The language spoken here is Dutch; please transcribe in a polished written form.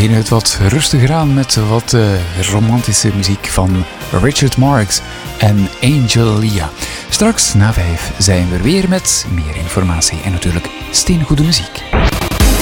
beginnen het wat rustiger aan met wat romantische muziek van Richard Marx en Angelia. Straks na 5 zijn we weer met meer informatie en natuurlijk steengoede muziek.